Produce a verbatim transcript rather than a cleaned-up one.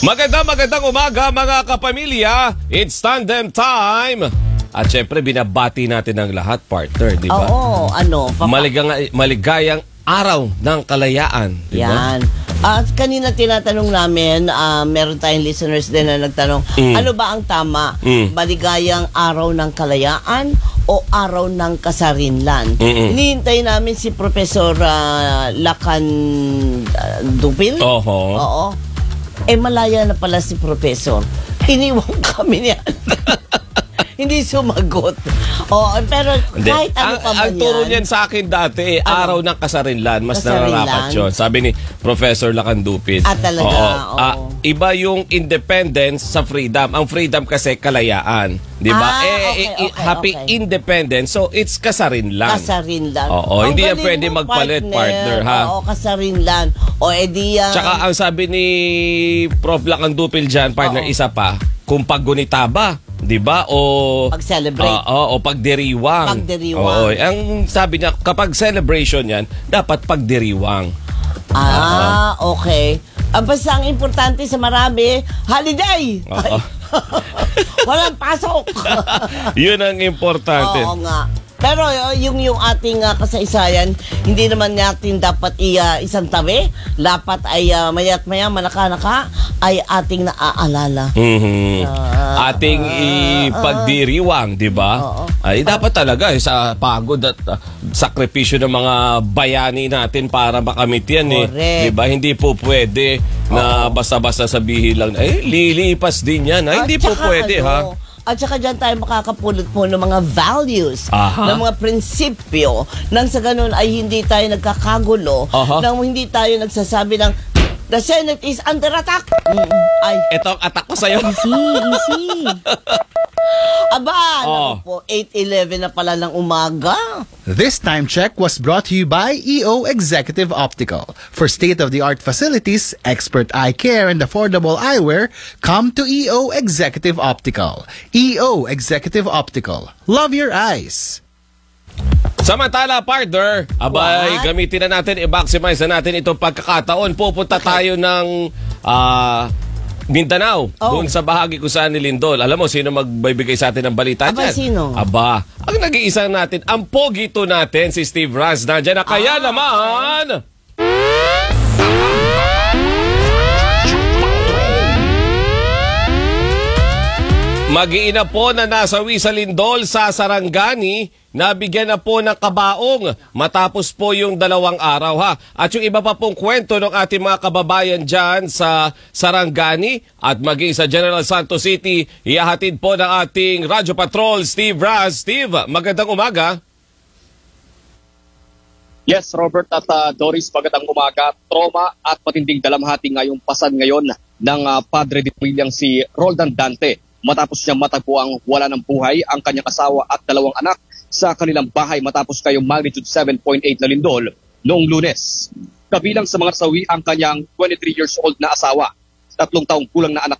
Magandang magandang umaga mga kapamilya. It's tandem time. At syempre binabati natin ang lahat, partner, di ba? Oo, ano? Papa- Maligang, maligayang araw ng kalayaan, di ba? Yan. At kanina tinatanong namin, uh, meron tayong listeners din na nagtanong, Mm. ano ba ang tama? Mm. Maligayang araw ng kalayaan o araw ng kasarinlan? Mm-mm. Hinihintay namin si Professor uh, Lacan uh, Dupil. Oho. Oo. Eh, malaya na pala si Professor. Iniwan kami niya. Hindi sumagot. Oh, pero Hindi. kahit ano ang, pa man ang turo yan. niyan sa akin dati, eh, Ano? araw ng kasarinlan. Mas Kasarinlan? nararapat yun. Sabi ni Professor Lacandupit. Ah, talaga? Oo. Ah, iba yung independence sa freedom. Ang freedom kasi kalayaan. Di ba? Ah, eh, okay, eh, okay, happy okay. independence. So, it's kasarinlan. Kasarinlan. Oo, Ang hindi yan galing pwede mo, magpalit, partner, ha? Oo, kasarinlan. O edi yan. Tsaka ang sabi ni Prof Lacandupil dyan, partner, Oo. isa pa, kung paggunita ba, di ba? O Pag-celebrate. Oo, o pagdiriwang. Pagdiriwang. Oo, ang sabi niya, kapag celebration yan, dapat pagdiriwang. Ah, okay. Ah, basta ang importante sa marami, holiday! Oo. Walang pasok! Yun ang importante. Oo nga. Pero uh, yung yung ating uh, kasaysayan, hindi naman natin dapat i, uh, isang tabi. Dapat ay uh, maya't maya, manaka-naka, ay ating naaalala. Mhm. Ah, Ating ipagdiriwang, di ba? Oo. Ay dapat talaga eh, sa pagod at uh, sakripisyo ng mga bayani natin para makamit yan eh. Correct. Di ba? Hindi po pwede na basta-basta sabihin lang, eh, lilipas din yan. Ay, At hindi po saka pwede, ano, ha? At saka dyan tayo makakapulot po ng mga values, Aha. ng mga prinsipyo, nang sa ganun ay hindi tayo nagkakagulo, Aha. nang hindi tayo nagsasabi ng the Senate is under attack. Mm, ay, Ito ang attack ko sa'yo. easy, easy. Aba, Oh. naku po, eight eleven na pala ng umaga. This time check was brought to you by E O Executive Optical. For state-of-the-art facilities, expert eye care, and affordable eyewear, come to E O Executive Optical. E O Executive Optical. Love your eyes. Samantala, partner, abay, What? gamitin na natin, i-maximize na natin itong pagkakataon. Pupunta tayo ng ah, Mindanao, Oh. doon sa bahagi kung saan ni Lindol. Alam mo, sino magbibigay sa atin ng balita Aba, dyan? sino? Aba, ang nag-iisa natin, ang pogito natin, si Steve Raz. Nandiyan na kaya Ah, naman... Mag-iina po na nasawi sa Lindol sa Sarangani, nabigyan na po ng kabaong matapos po yung dalawang araw, ha. At yung iba pa pong kwento ng ating mga kababayan dyan sa Sarangani at maging sa General Santos City, ihahatid po ng ating Radyo Patrol, Steve Raz. Steve, magandang umaga. Yes, Robert at uh, Doris, magandang umaga. Trauma at matinding dalamhati ngayong pasan ngayon ng uh, padre de pamilyang si Roldan Dante. Matapos niya matagpuang wala ng buhay ang kanyang asawa at dalawang anak sa kanilang bahay matapos kayong magnitude seven point eight na lindol noong Lunes. Kabilang sa mga nasawi ang kanyang twenty-three years old na asawa, tatlong taong kulang na anak